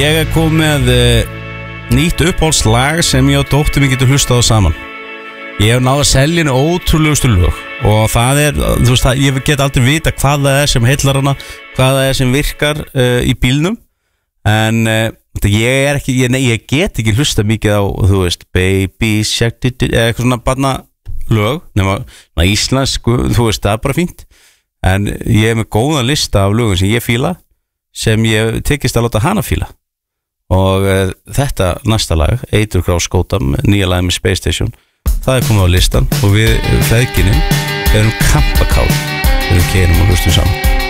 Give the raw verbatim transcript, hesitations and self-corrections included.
Ég er komið með uh, nýtt uppáhaldslag sem ég og dóttir mér getur hlustað á saman. Ég hef náð að selja henni ótrúlegustu lög og það er, þú veist, það, ég get aldrei vita hvað það er sem heillar hana, hvað það er sem virkar uh, í bílnum, en uh, ég er ekki, ég, nei, ég get ekki hlusta mikið á, þú veist, Baby Shark, eða eitthvað svona barna lög, nema íslensku, þú veist, það er bara fínt, en ég er með góðan lista af lögum sem ég fíla, sem ég tekist að láta hana fíla. Og uh, þetta næsta lag, Eiturgrás Skótam, nýja lag með Space Station, það er komið á listan og við feðginni erum kampakál þegar við keyrum og hlustum saman.